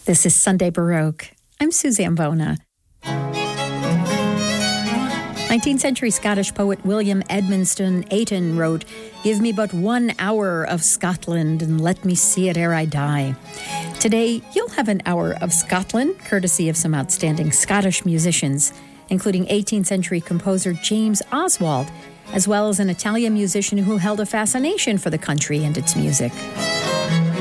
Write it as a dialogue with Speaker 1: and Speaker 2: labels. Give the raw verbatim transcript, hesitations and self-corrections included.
Speaker 1: This is Sunday Baroque. I'm Suzanne Bona. nineteenth century Scottish poet William Edmondson Ayton wrote, "Give me but one hour of Scotland and let me see it ere I die." Today, you'll have an hour of Scotland, courtesy of some outstanding Scottish musicians, including eighteenth century composer James Oswald, as well as an Italian musician who held a fascination for the country and its music.